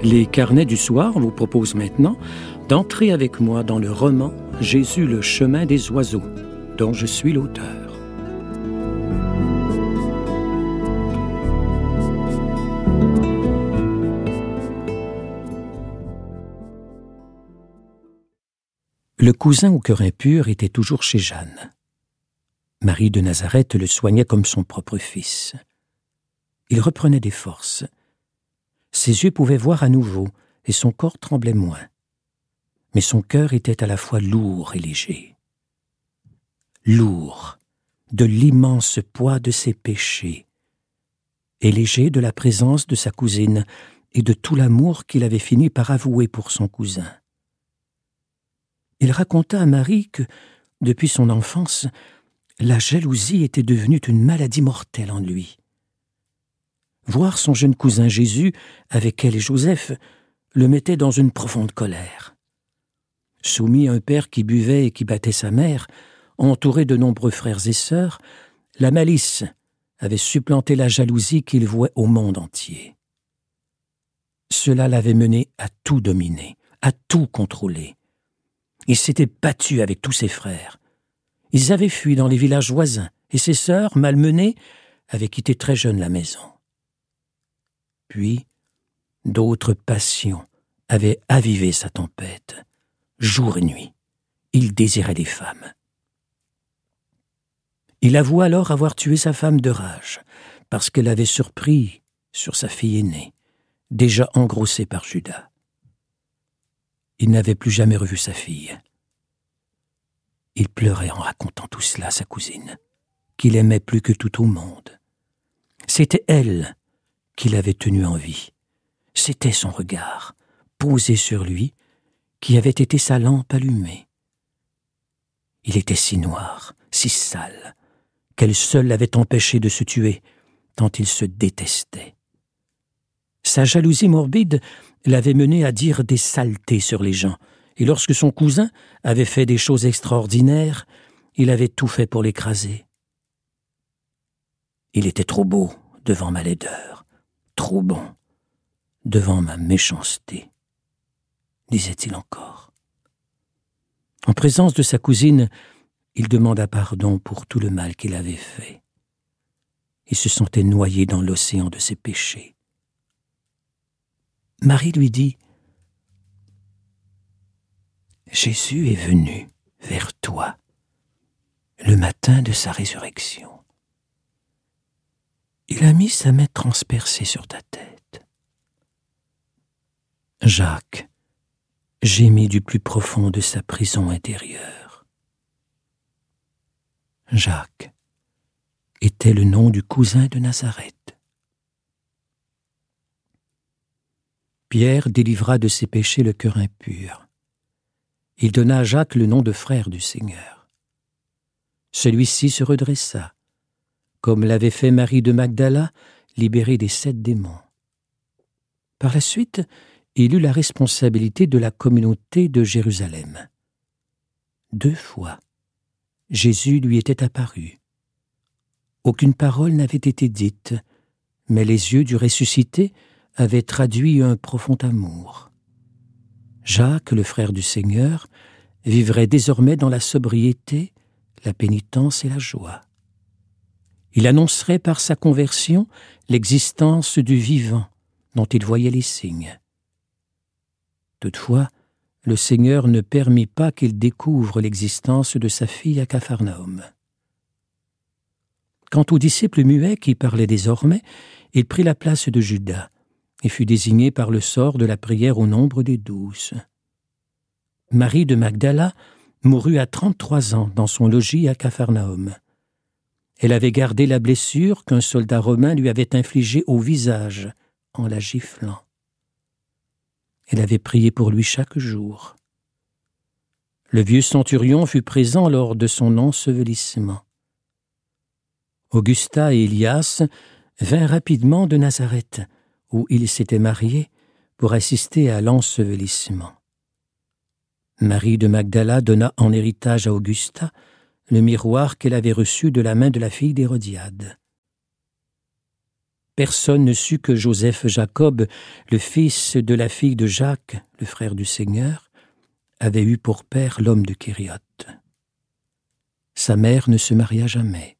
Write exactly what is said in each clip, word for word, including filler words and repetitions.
Les carnets du soir vous proposent maintenant d'entrer avec moi dans le roman « Jésus, le chemin des oiseaux » dont je suis l'auteur. Le cousin au cœur impur était toujours chez Jeanne. Marie de Nazareth le soignait comme son propre fils. Il reprenait des forces. Ses yeux pouvaient voir à nouveau, et son corps tremblait moins. Mais son cœur était à la fois lourd et léger. Lourd de l'immense poids de ses péchés, et léger de la présence de sa cousine et de tout l'amour qu'il avait fini par avouer pour son cousin. Il raconta à Marie que, depuis son enfance, la jalousie était devenue une maladie mortelle en lui. Voir son jeune cousin Jésus, avec elle et Joseph, le mettait dans une profonde colère. Soumis à un père qui buvait et qui battait sa mère, entouré de nombreux frères et sœurs, la malice avait supplanté la jalousie qu'il vouait au monde entier. Cela l'avait mené à tout dominer, à tout contrôler. Il s'était battu avec tous ses frères. Ils avaient fui dans les villages voisins, et ses sœurs, malmenées, avaient quitté très jeune la maison. Puis, d'autres passions avaient avivé sa tempête. Jour et nuit, il désirait des femmes. Il avoua alors avoir tué sa femme de rage, parce qu'elle l'avait surpris sur sa fille aînée, déjà engrossée par Judas. Il n'avait plus jamais revu sa fille. Il pleurait en racontant tout cela à sa cousine, qu'il aimait plus que tout au monde. C'était elle qui l'avait tenu en vie. C'était son regard, posé sur lui, qui avait été sa lampe allumée. Il était si noir, si sale, qu'elle seule l'avait empêché de se tuer, tant il se détestait. Sa jalousie morbide l'avait mené à dire des saletés sur les gens, et lorsque son cousin avait fait des choses extraordinaires, il avait tout fait pour l'écraser. Il était trop beau devant ma laideur, trop bon devant ma méchanceté, disait-il encore. En présence de sa cousine, il demanda pardon pour tout le mal qu'il avait fait. Il se sentait noyé dans l'océan de ses péchés. Marie lui dit « Jésus est venu vers toi le matin de sa résurrection. Il a mis sa main transpercée sur ta tête. Jacques gémit du plus profond de sa prison intérieure. Jacques était le nom du cousin de Nazareth. Pierre délivra de ses péchés le cœur impur. Il donna à Jacques le nom de frère du Seigneur. Celui-ci se redressa, comme l'avait fait Marie de Magdala, libérée des sept démons. Par la suite, il eut la responsabilité de la communauté de Jérusalem. Deux fois, Jésus lui était apparu. Aucune parole n'avait été dite, mais les yeux du ressuscité avaient traduit un profond amour. Jacques, le frère du Seigneur, vivrait désormais dans la sobriété, la pénitence et la joie. Il annoncerait par sa conversion l'existence du vivant dont il voyait les signes. Toutefois, le Seigneur ne permit pas qu'il découvre l'existence de sa fille à Capharnaüm. Quant au disciple muet qui parlait désormais, il prit la place de Judas et fut désigné par le sort de la prière au nombre des douze. Marie de Magdala mourut à trente-trois ans dans son logis à Capharnaüm. Elle avait gardé la blessure qu'un soldat romain lui avait infligée au visage en la giflant. Elle avait prié pour lui chaque jour. Le vieux centurion fut présent lors de son ensevelissement. Augusta et Elias vinrent rapidement de Nazareth, où ils s'étaient mariés, pour assister à l'ensevelissement. Marie de Magdala donna en héritage à Augusta le miroir qu'elle avait reçu de la main de la fille d'Hérodiade. Personne ne sut que Joseph Jacob, le fils de la fille de Jacques, le frère du Seigneur, avait eu pour père l'homme de Kérioth. Sa mère ne se maria jamais.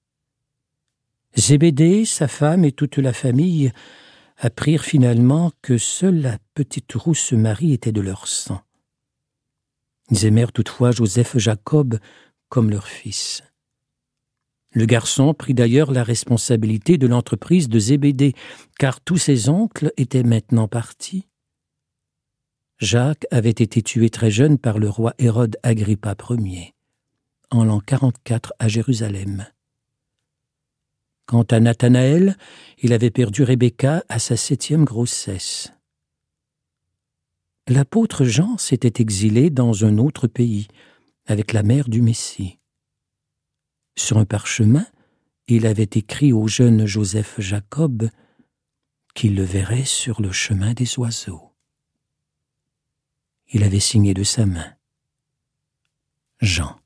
Zébédée, sa femme et toute la famille apprirent finalement que seule la petite rousse Marie était de leur sang. Ils aimèrent toutefois Joseph Jacob comme leur fils. Le garçon prit d'ailleurs la responsabilité de l'entreprise de Zébédée, car tous ses oncles étaient maintenant partis. Jacques avait été tué très jeune par le roi Hérode Agrippa Ier, en l'an quarante-quatre à Jérusalem. Quant à Nathanaël, il avait perdu Rebecca à sa septième grossesse. L'apôtre Jean s'était exilé dans un autre pays, avec la mère du Messie. Sur un parchemin, il avait écrit au jeune Joseph Jacob qu'il le verrait sur le chemin des oiseaux. Il avait signé de sa main. Jean.